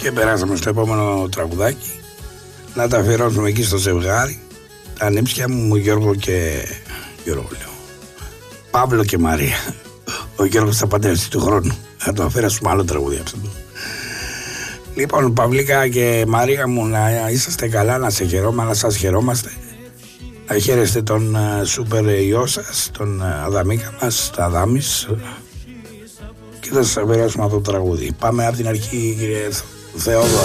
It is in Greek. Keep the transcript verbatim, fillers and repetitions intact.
Και περάσαμε στο επόμενο τραγουδάκι. Να τα αφιερώσουμε εκεί στο ζευγάρι. Τα νύψια μου, Γιώργο και Γιώργο λέω. Παύλο και Μαρία. Ο Γιώργος θα παντρευτεί του χρόνου. Θα το αφιερώσουμε άλλο τραγούδι αυτό. Λοιπόν, Παυλίκα και Μαρία μου, να είσαστε καλά, να σε χαιρόμαστε, να σας χαιρόμαστε. Να χαίρεστε τον σούπερ ιό σας, τον Αδαμίκα μας, τα Αδάμις. Και θα σας αφιερώσουμε αυτό το τραγούδι. Πάμε από την αρχή, κύριε Θεόδωρα.